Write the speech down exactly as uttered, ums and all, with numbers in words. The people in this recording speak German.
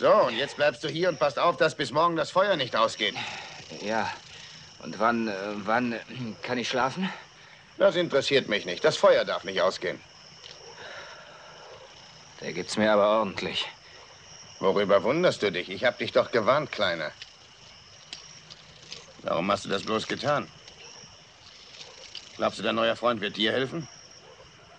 So, und jetzt bleibst du hier und passt auf, dass bis morgen das Feuer nicht ausgeht. Ja. Und wann, äh, wann äh, kann ich schlafen? Das interessiert mich nicht. Das Feuer darf nicht ausgehen. Der gibt's mir aber ordentlich. Worüber wunderst du dich? Ich hab dich doch gewarnt, Kleiner. Warum hast du das bloß getan? Glaubst du, dein neuer Freund wird dir helfen?